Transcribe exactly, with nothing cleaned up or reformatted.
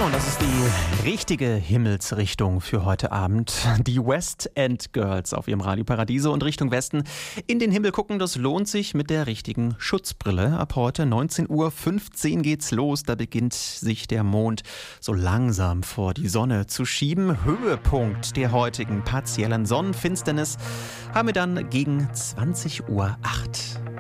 So, und das ist die richtige Himmelsrichtung für heute Abend. Die West End Girls auf ihrem Radio Paradiso und Richtung Westen. In den Himmel gucken, das lohnt sich mit der richtigen Schutzbrille. Ab heute neunzehn Uhr fünfzehn geht's los. Da beginnt sich der Mond so langsam vor die Sonne zu schieben. Höhepunkt der heutigen partiellen Sonnenfinsternis haben wir dann gegen zwanzig Uhr acht.